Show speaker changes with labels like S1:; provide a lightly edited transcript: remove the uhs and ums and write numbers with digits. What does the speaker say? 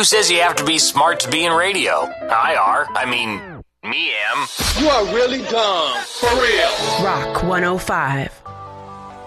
S1: Who says you have to be smart to be in radio? I are. I mean, me am.
S2: You are really dumb. For real.
S3: Rock 105.